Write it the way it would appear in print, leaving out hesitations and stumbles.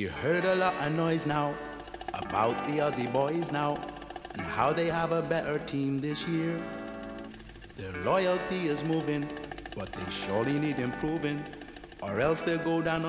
You heard a lot of noise now about the Aussie boys now and how they have a better team this year. Their loyalty is moving, but they surely need improving, or else they'll go down